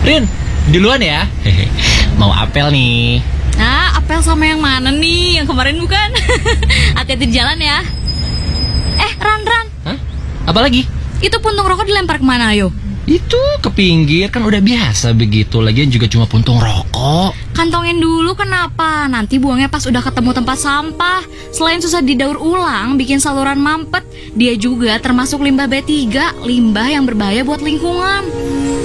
Rin, duluan ya. Mau apel nih. Nah, apel sama yang mana nih? Yang kemarin bukan? Hati-hati di jalan ya. Ran. Hah? Apa lagi? Itu puntung rokok dilempar kemana, ayo? Itu ke pinggir, kan udah biasa begitu. Lagian juga cuma puntung rokok. Kantongin dulu, kenapa? Nanti buangnya pas udah ketemu tempat sampah. Selain susah didaur ulang, bikin saluran mampet, dia juga termasuk limbah B3, limbah yang berbahaya buat lingkungan.